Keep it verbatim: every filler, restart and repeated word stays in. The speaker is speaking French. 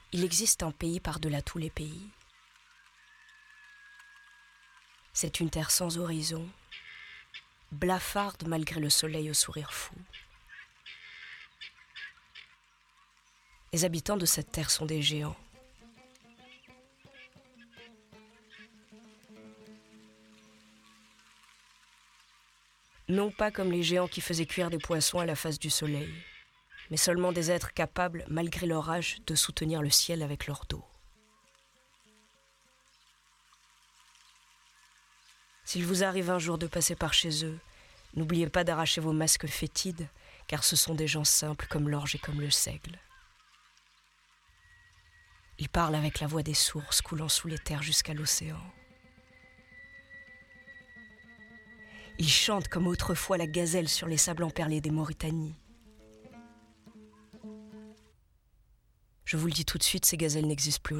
Il existe un pays par-delà tous les pays. C'est une terre sans horizon, blafarde malgré le soleil au sourire fou. Les habitants de cette terre sont des géants. Non pas comme les géants qui faisaient cuire des poissons à la face du soleil, mais seulement des êtres capables, malgré leur âge, de soutenir le ciel avec leur dos. S'il vous arrive un jour de passer par chez eux, n'oubliez pas d'arracher vos masques fétides, car ce sont des gens simples comme l'orge et comme le seigle. Ils parlent avec la voix des sources coulant sous les terres jusqu'à l'océan. Ils chantent comme autrefois la gazelle sur les sables emperlés des Mauritanies. Je vous le dis tout de suite, ces gazelles n'existent plus